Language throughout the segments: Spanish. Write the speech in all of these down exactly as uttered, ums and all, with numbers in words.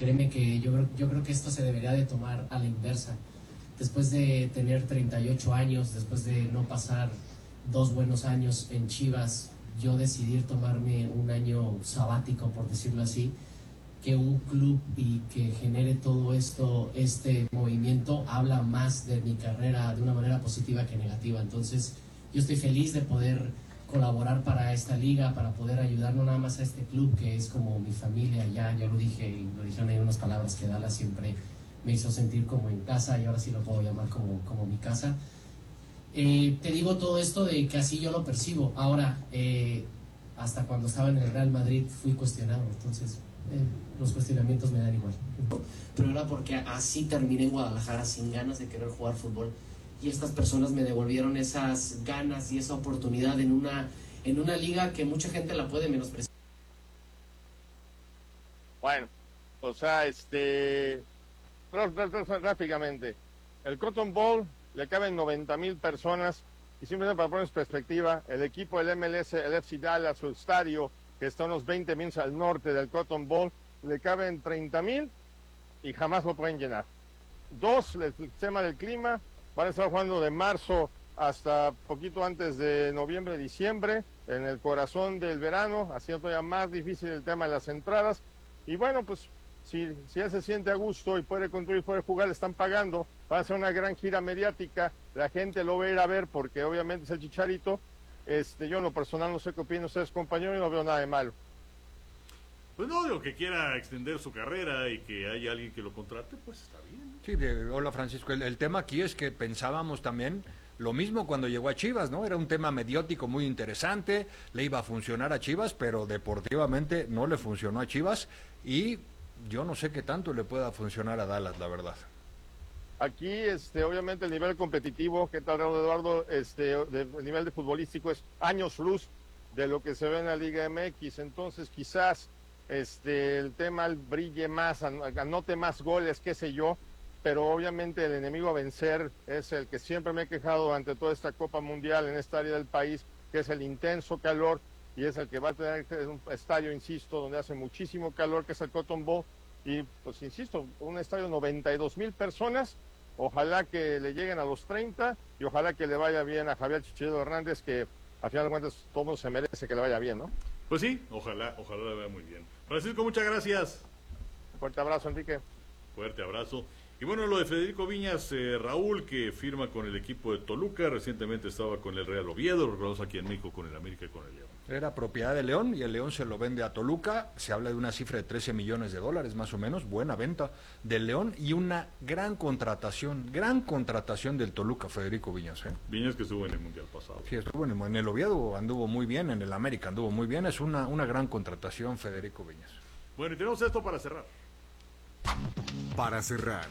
créeme que yo creo, yo creo que esto se debería de tomar a la inversa. Después de tener treinta y ocho años, después de no pasar dos buenos años en Chivas, yo decidí tomarme un año sabático, por decirlo así, que un club y que genere todo esto, este movimiento, habla más de mi carrera de una manera positiva que negativa. Entonces, yo estoy feliz de poder colaborar para esta liga, para poder ayudar no nada más a este club, que es como mi familia, ya, ya lo dije, y lo dijeron ahí unas palabras que Dallas siempre me hizo sentir como en casa, y ahora sí lo puedo llamar como, como mi casa. Eh, te digo todo esto de que así yo lo percibo. Ahora, eh, hasta cuando estaba en el Real Madrid fui cuestionado, entonces eh, los cuestionamientos me dan igual. Pero era porque así terminé en Guadalajara sin ganas de querer jugar fútbol, y estas personas me devolvieron esas ganas y esa oportunidad en una, en una liga que mucha gente la puede menospreciar. Bueno, o sea, este, rápidamente, el Cotton Bowl le caben noventa mil personas, y simplemente para poner en perspectiva, el equipo del M L S, el F C Dallas, su estadio, que está unos veinte mil al norte del Cotton Bowl, le caben treinta mil y jamás lo pueden llenar. Dos, el tema del clima, van a estar jugando de marzo hasta poquito antes de noviembre, diciembre, en el corazón del verano, haciendo todavía más difícil el tema de las entradas. Y bueno, pues si, si él se siente a gusto y puede construir, puede jugar, le están pagando, va a ser una gran gira mediática, la gente lo va a ir a ver porque obviamente es el Chicharito. Este, yo en lo personal no sé qué opinan ustedes, compañeros, y no veo nada de malo. Pues no, digo que quiera extender su carrera y que haya alguien que lo contrate, pues está bien. Sí, de, hola Francisco, el, el tema aquí es que pensábamos también lo mismo cuando llegó a Chivas, ¿no? Era un tema mediático muy interesante, le iba a funcionar a Chivas, pero deportivamente no le funcionó a Chivas, y yo no sé qué tanto le pueda funcionar a Dallas, la verdad. Aquí, este, obviamente el nivel competitivo, ¿qué tal, Raúl Eduardo? Este, de, el nivel de futbolístico es años luz de lo que se ve en la Liga M X, entonces quizás este, el tema brille más, anote más goles, qué sé yo, pero obviamente el enemigo a vencer es el que siempre me he quejado durante toda esta Copa Mundial en esta área del país, que es el intenso calor, y es el que va a tener un estadio, insisto, donde hace muchísimo calor, que es el Cotton Bowl, y pues insisto, un estadio de noventa y dos mil personas, ojalá que le lleguen a los treinta, y ojalá que le vaya bien a Javier Chicharito Hernández, que al final de cuentas todo mundo se merece que le vaya bien, ¿no? Pues sí, ojalá, ojalá le vaya muy bien. Francisco, muchas gracias. Fuerte abrazo, Enrique. Fuerte abrazo. Y bueno, lo de Federico Viñas, eh, Raúl, que firma con el equipo de Toluca, recientemente estaba con el Real Oviedo, recordamos aquí en México con el América y con el León. Era propiedad de León y el León se lo vende a Toluca, se habla de una cifra de trece millones de dólares más o menos, buena venta del León y una gran contratación, gran contratación del Toluca, Federico Viñas. ¿eh? Viñas que estuvo en el Mundial pasado. Sí, estuvo en el, en el Oviedo, anduvo muy bien, en el América anduvo muy bien, es una, una gran contratación Federico Viñas. Bueno, y tenemos esto para cerrar. Para cerrar.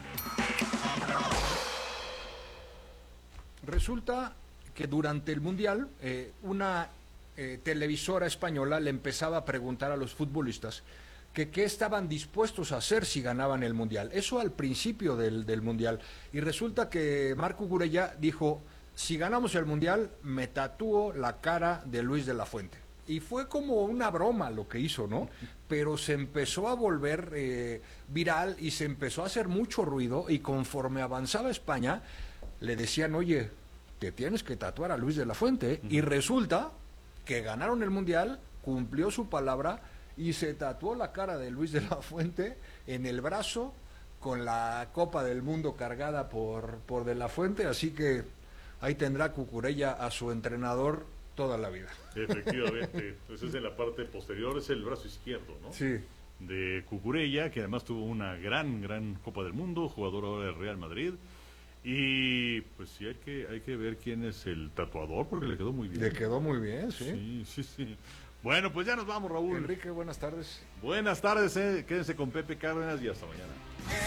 Resulta que durante el Mundial eh, una eh, televisora española le empezaba a preguntar a los futbolistas que qué estaban dispuestos a hacer si ganaban el Mundial. Eso al principio del, del Mundial. Y resulta que Marco Gurella dijo, si ganamos el Mundial, me tatúo la cara de Luis de la Fuente. Y fue como una broma lo que hizo, ¿no? Pero se empezó a volver eh, viral y se empezó a hacer mucho ruido, y conforme avanzaba España, le decían, oye, te tienes que tatuar a Luis de la Fuente. Uh-huh. Y resulta que ganaron el Mundial, cumplió su palabra y se tatuó la cara de Luis de la Fuente en el brazo con la Copa del Mundo cargada por, por de la Fuente, así que ahí tendrá Cucurella a su entrenador toda la vida. Efectivamente, entonces es en la parte posterior, es el brazo izquierdo, ¿no? Sí. De Cucurella, que además tuvo una gran, gran Copa del Mundo, jugador ahora del Real Madrid. Y pues sí, hay que hay que ver quién es el tatuador, porque le quedó muy bien. Le quedó muy bien, sí. Sí, sí, sí. Bueno, pues ya nos vamos, Raúl. Enrique, buenas tardes. Buenas tardes, eh. Quédense con Pepe Cárdenas y hasta mañana.